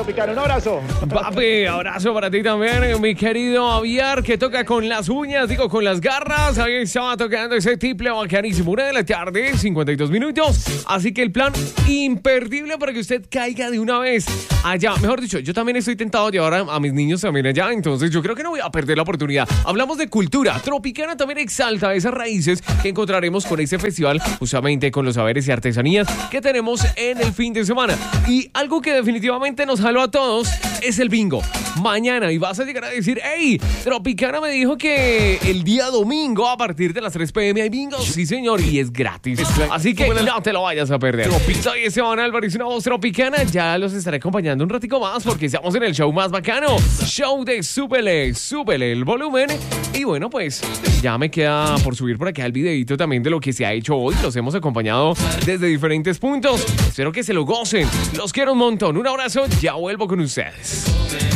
Tropicana. Un abrazo. Papi, abrazo para ti también, mi querido Aviar, que toca con las uñas, digo con las garras. Ahí estaba tocando ese triple bacanísimo. 1 de la tarde, 52 minutos. Así que el plan imperdible para que usted caiga de una vez allá. Mejor dicho, yo también estoy tentado de llevar a mis niños también allá. Entonces yo creo que no voy a perder la oportunidad. Hablamos de cultura. Tropicana también exalta esas raíces que encontraremos con ese festival, justamente con los saberes y artesanías que tenemos en el fin de semana. Y algo que definitivamente nos jaló a todos es el bingo. Mañana, y vas a llegar a decir, hey, Tropicana me dijo que el día domingo a partir de las 3 p.m. hay bingo. Sí, señor, y es gratis. Así que no te lo vayas a perder. Soy Esteban Álvarez, una voz tropicana. Ya los estaré acompañando un ratico más porque estamos en el show más bacano. Show de súbele el volumen. Y bueno, pues ya me queda por subir por acá el videito también de lo que se ha hecho hoy. Los hemos acompañado desde diferentes puntos. Espero que se lo gocen. Los quiero un montón. Un abrazo. Ya vuelvo con ustedes.